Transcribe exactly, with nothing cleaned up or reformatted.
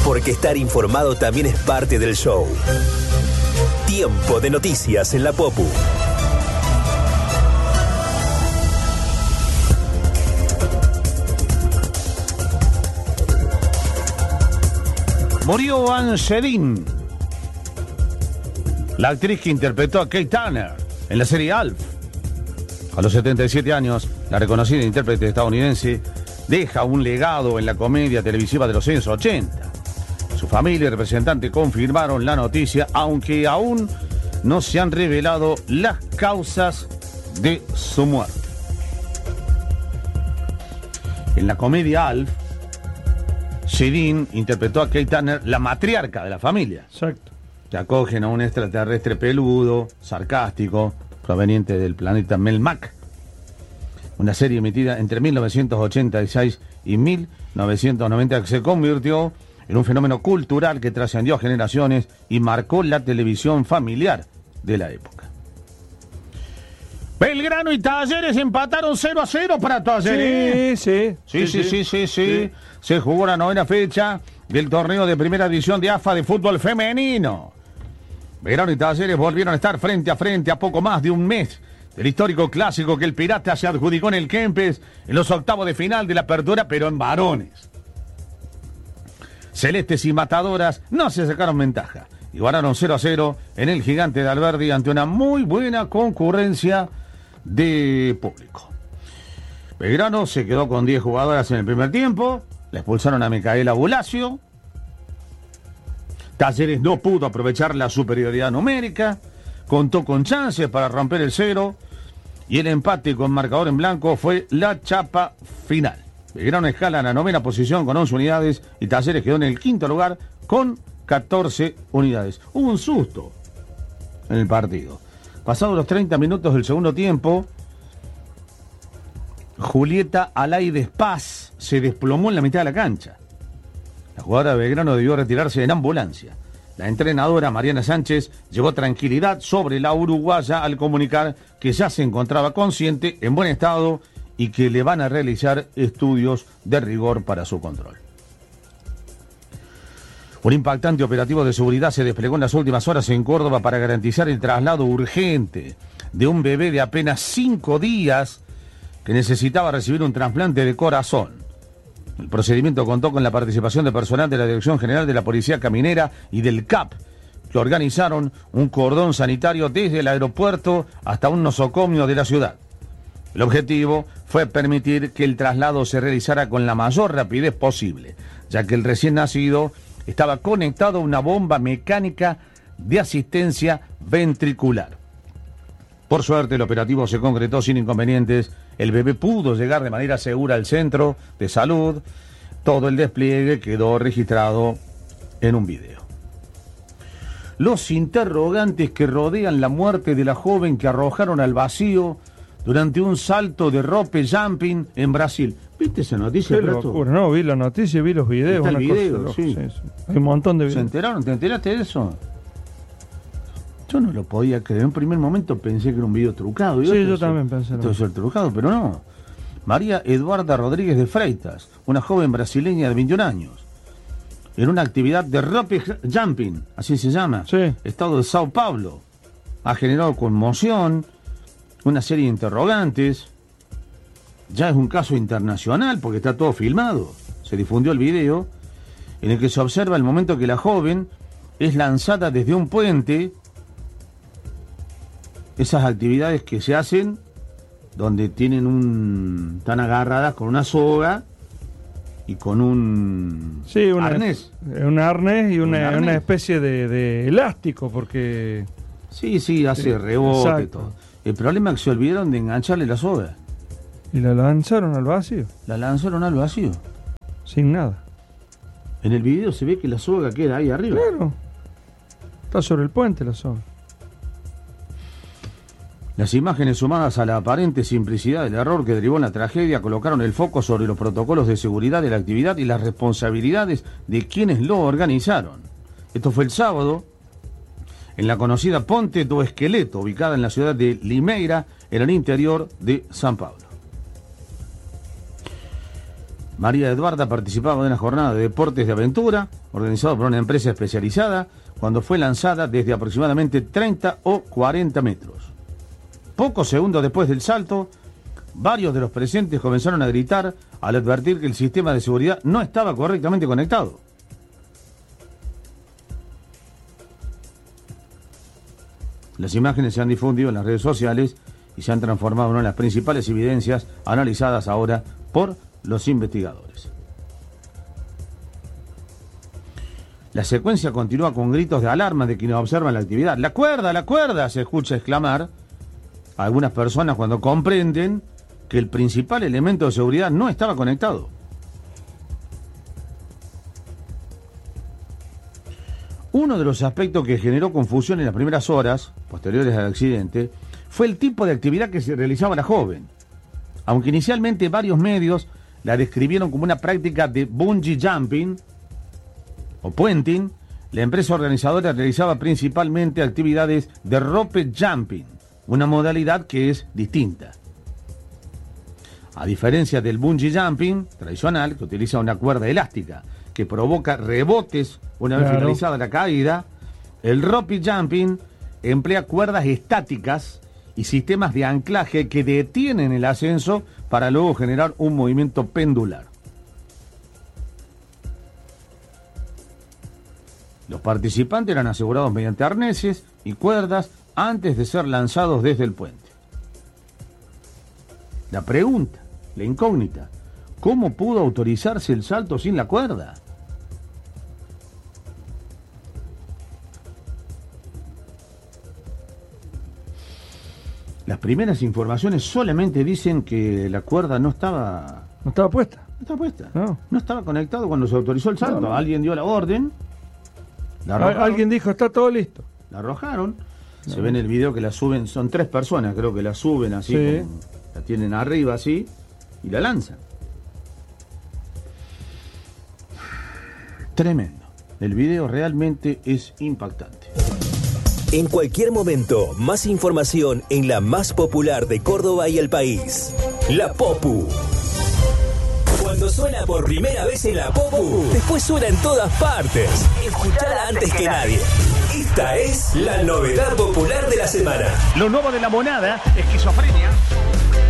Porque estar informado también es parte del show. Tiempo de noticias en la Popu. Murió Ann Shedin, la actriz que interpretó a Kate Turner en la serie Alf. A los setenta y siete años, la reconocida intérprete estadounidense deja un legado en la comedia televisiva de los años ochenta. Su familia y representante confirmaron la noticia, aunque aún no se han revelado las causas de su muerte. En la comedia Alf, Shedin interpretó a Kate Turner, la matriarca de la familia. Exacto. Que acogen a un extraterrestre peludo, sarcástico, proveniente del planeta Melmac. Una serie emitida entre mil novecientos ochenta y seis y mil novecientos noventa que se convirtió en un fenómeno cultural que trascendió a generaciones y marcó la televisión familiar de la época. Belgrano y Talleres empataron cero a cero para Talleres. Sí, Sí, sí, sí, sí, sí. Se jugó la novena fecha del torneo de primera división de A F A de fútbol femenino. Belgrano y Talleres volvieron a estar frente a frente a poco más de un mes del histórico clásico que el Pirata se adjudicó en el Kempes en los octavos de final de la apertura, pero en varones. Celestes y Matadoras no se sacaron ventaja y ganaron cero a cero en el Gigante de Alberdi ante una muy buena concurrencia de público. Belgrano se quedó con diez jugadoras en el primer tiempo, le expulsaron a Micaela Bulacio. Talleres no pudo aprovechar la superioridad numérica, contó con chances para romper el cero y el empate con marcador en blanco fue la chapa final. Belgrano escala en la novena posición con once unidades y Talleres quedó en el quinto lugar con catorce unidades. Hubo un susto en el partido. Pasados los treinta minutos del segundo tiempo, Julieta Alaides Paz se desplomó en la mitad de la cancha. La jugadora de Belgrano debió retirarse en ambulancia. La entrenadora Mariana Sánchez llevó tranquilidad sobre la uruguaya al comunicar que ya se encontraba consciente, en buen estado y que le van a realizar estudios de rigor para su control. Un impactante operativo de seguridad se desplegó en las últimas horas en Córdoba para garantizar el traslado urgente de un bebé de apenas cinco días que necesitaba recibir un trasplante de corazón. El procedimiento contó con la participación de personal de la Dirección General de la Policía Caminera y del C A P, que organizaron un cordón sanitario desde el aeropuerto hasta un nosocomio de la ciudad. El objetivo fue permitir que el traslado se realizara con la mayor rapidez posible, ya que el recién nacido estaba conectado a una bomba mecánica de asistencia ventricular. Por suerte, el operativo se concretó sin inconvenientes. El bebé pudo llegar de manera segura al centro de salud. Todo el despliegue quedó registrado en un video. Los interrogantes que rodean la muerte de la joven que arrojaron al vacío durante un salto de rope jumping en Brasil. ¿Viste esa noticia? Qué locura. No, vi la noticia y vi los videos. Está el una video, cosa sí. sí, sí. Hay un montón de videos. ¿Se enteraron? ¿Te enteraste de eso? Yo no lo podía creer. En un primer momento pensé que era un video trucado. Sí, yo esto también ser, pensé. Esto es ser trucado, pero no. María Eduarda Rodríguez de Freitas, una joven brasileña de veintiún años, en una actividad de rope jumping, así se llama, Sí. estado de Sao Paulo, ha generado conmoción, una serie de interrogantes. Ya es un caso internacional porque está todo filmado. Se difundió el video en el que se observa el momento que la joven es lanzada desde un puente. Esas actividades que se hacen donde tienen un... están agarradas con una soga y con un Sí, un arnés. Un arnés y una, Un arnés. una especie de, de elástico, porque... Sí, sí, hace Sí, rebote y exacto. todo. El problema es que se olvidaron de engancharle la soga. Y la lanzaron al vacío, La lanzaron al vacío. sin nada. En el video se ve que la soga queda ahí arriba. Claro. Está sobre el puente la soga. Las imágenes sumadas a la aparente simplicidad del error que derivó en la tragedia colocaron el foco sobre los protocolos de seguridad de la actividad y las responsabilidades de quienes lo organizaron. Esto fue el sábado en la conocida Ponte do Esqueleto, ubicada en la ciudad de Limeira, en el interior de San Pablo. María Eduarda participaba de una jornada de deportes de aventura organizado por una empresa especializada cuando fue lanzada desde aproximadamente treinta o cuarenta metros. Pocos segundos después del salto, varios de los presentes comenzaron a gritar al advertir que el sistema de seguridad no estaba correctamente conectado. Las imágenes se han difundido en las redes sociales y se han transformado en una de las principales evidencias analizadas ahora por los investigadores. La secuencia continúa con gritos de alarma de quienes observan la actividad. ¡La cuerda, la cuerda!, se escucha exclamar a algunas personas cuando comprenden que el principal elemento de seguridad no estaba conectado. Uno de los aspectos que generó confusión en las primeras horas posteriores al accidente fue el tipo de actividad que se realizaba la joven. Aunque inicialmente varios medios la describieron como una práctica de bungee jumping o puenting, la empresa organizadora realizaba principalmente actividades de rope jumping, una modalidad que es distinta. A diferencia del bungee jumping tradicional, que utiliza una cuerda elástica que provoca rebotes una vez Claro. finalizada la caída, el rope jumping emplea cuerdas estáticas y sistemas de anclaje que detienen el ascenso para luego generar un movimiento pendular. Los participantes eran asegurados mediante arneses y cuerdas antes de ser lanzados desde el puente. La pregunta, la incógnita, ¿cómo pudo autorizarse el salto sin la cuerda? Las primeras informaciones solamente dicen que la cuerda no estaba, No estaba puesta. no estaba puesta, No. no estaba conectado cuando se autorizó el salto. No, no. Alguien dio la orden, la Al- arrojaron, Alguien dijo, está todo listo. la arrojaron. Se ve en el video que la suben, son tres personas, creo que la suben así, Sí. como- la tienen arriba así y la lanzan. Tremendo. El video realmente es impactante. En cualquier momento, más información en la más popular de Córdoba y el país. La Popu. Cuando suena por primera vez en la Popu, después suena en todas partes. Escuchala antes que nadie. Esta es la novedad popular de la semana. Lo nuevo de la monada, esquizofrenia.